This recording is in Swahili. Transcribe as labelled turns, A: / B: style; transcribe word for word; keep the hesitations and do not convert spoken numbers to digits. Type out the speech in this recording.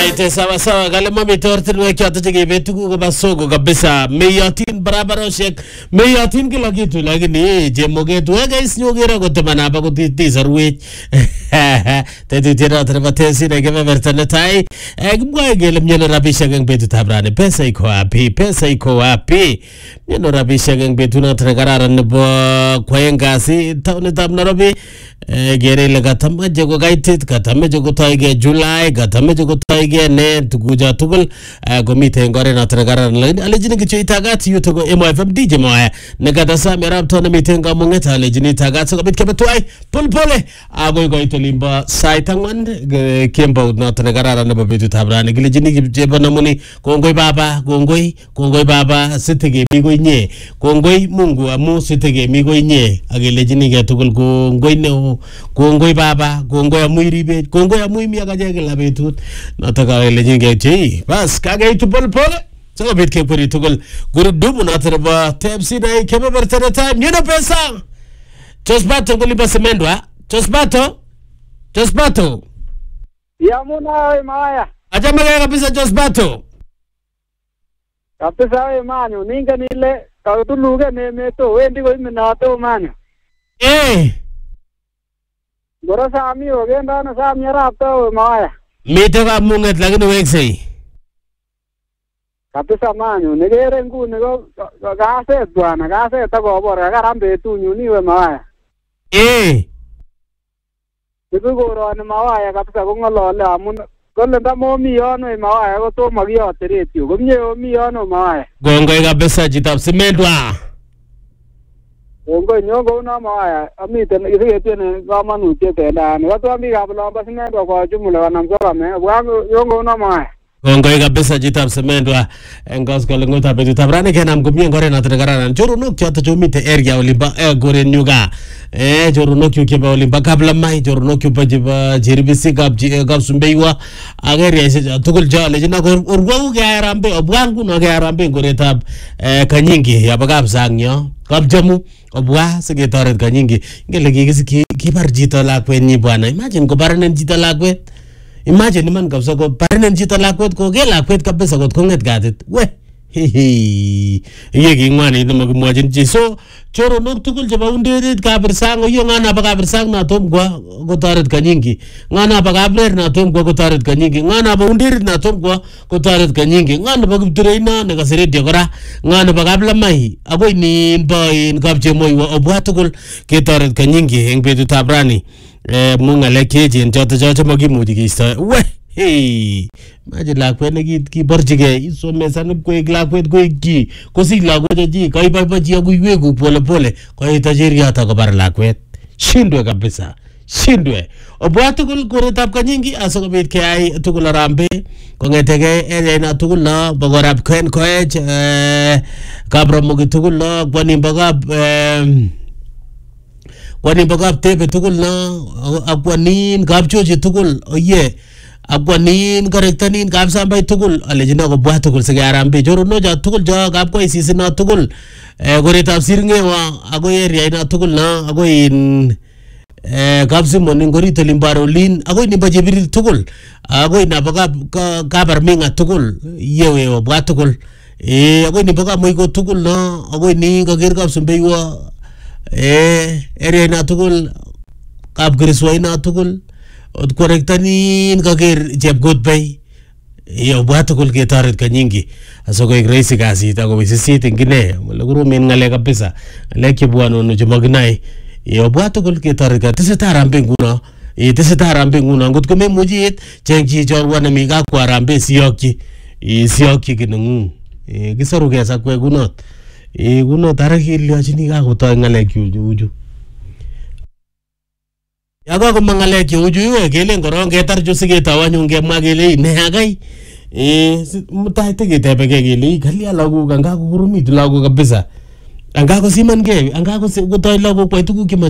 A: Alright, sawa sawa kale mami tortinwek choto chekebe tuguk koba soko kabisa. Meyotin barabaroshek, meyotin kila kitu lakini chemoget wega isnyogera kotemana pa kutitisarwech. Tetutiet noto nebo tesi ne kebeberta netai. Kimwae kele miono rabishek eng betutab rani. Pesa iko wapi? Pesa iko wapi? Miono rabishek eng betunoto ne kararan nebo kwaeng kasi taonitab Nairobi. Gere ile katamaje ko kaitit, katamaje ko toige July, katamaje ko toige ne tukuja tugul komite ngore na tragaran lakini alejini kicho itagat yuto ko M F M D J moya ne kata sa merab to na mite ngamunget alejini itagat so kabit kebetwai pulpole agoy goy to limba saitangwan kemba na tragaran na babitu tabrani gilejini kibjeba namuni kongoi baba kongoi kongoi baba sitege migo nye kongoi Mungu amu sitege migo nye agelejini ke tugul kongoi ne kongoi baba kongoi amuiribe kongoi amuimi akaje kila betut nataka ile jinge chei bas kage tu pol pol so bit ke puri tugul gurudumu natraba tepsi dai kebeberta time nyina pesa tosbato kulipa semendwa tosbato tosbato
B: yamuna maya
A: ajamaga kabisa tosbato
B: kabisa we manyo ninga nile kautuluge nemeto wendi ko iminato manyo
A: eh
B: Gora sami ogenda na sami rapta we maya
A: mite ka munget lakini weksei
B: kabisa manyo negere nguni ko gaset bwana gaset akobor karambe tunyu niwe maya
A: eh
B: Nikugoro ni mawaya kabisa kongolole amun kole ndamomi yono we mawaya ko tomo kiyote radio komye omi yono mawaya
A: gongoi kabisa chitab simendwa
B: Ongo nyongo una mawaya amiten ikiyetiene kamanutiet endani watwami kablamba simendwa kwa jumla wanamsoma bwangu nyongo una mawaya
A: Gongoi kabisa chitab semendwa engos kole ngota betutab rani kenam komie ngore na tegararan chorunok choto chomite area olimba eh gore nyuga eh chorunok yu keba olimba kabla mai chorunok yu pajiba jiribisi kap kap sumbeiwa area ise tugul jale jina urwa ge arambe obwangu no ge arambe goretab eh kanyingi yabagab sangyo kap jamu obwa sige toret kanyingi ngele kikisi kibar jito lakwenyi bwana imagine ko baranen jito lakwet Imagine man kabisa ko parenen chito lakwet ko ke lakwet kabisa kot konget gatit we hehe ye kingwani no magimwajin chi so choronok tugul chebo underet kabirsang yo ngana ba kabirsang na tom kwa kotoret kanyingi ngana ba kabler na tom kwa kotoret kanyingi ngana ba underet na tom kwa kotoret kanyingi ngana ba kibtureina ne kaseret kora ngana ba kablamai agoi ni boy kapchemoy obwa tugul ketoret kanyingi eng betutab rani eh mungale kejen joto joto magimuji kisto we hey maji lakwet ne ki borjige isomesan koik lakwet koik ki kosi lakwet ji kai baba ji aguywe ku pole pole ko itajiriata ko bar lakwet shindwe kabisa shindwe obwa tugul koretab kanyingi asokobit kayai tugul arambe kongetege ene na tugul la bogorab ken koech eh kabromogi tugul la kwani bagab eh Kwani bagab tebe tugul na akwanin kapchochi tugul oye akwanin korektanin kapsambay tugul alejina ko bwa tugul sige arambe jorono ja tugul ja kapko isisi na tugul eh goretab sirngewa ago area na tugul na ago in eh kapsimon ngorito limbarolin ago ni bajebiri tugul ago na bagab kabarminga tugul yewe bwa tugul eh ago ni bagab moiko tugul na ago ni kager kapsumbeywa eh area na tugul kap griswai na tugul od korektani kager chepgot bay yo bwa tugul ketoret kanyingi asoko igraisi kasi ta ko wisisit ngine wala gurumin ngale kabisa ngale kibwano no jumagnai yo bwa tugul ketoret ka tiseta rambe nguno e tiseta rambe nguno ngot ko memuji chengji jorwana mi ga kwa rambe siyokki e siyokki kinungu e kisoru kesa kwe gunot e kuno taraki liachini ka kotoy ngalek yu uju yaga ko mangalek yu uju we kelen korong ketar ju siketawanyun kemwa kele ne agai e mutai teketebe kele galia lagu ganga ko kurumit lagu kabisa anga ko siman ke anga ko kotoy lagu kwai tuguk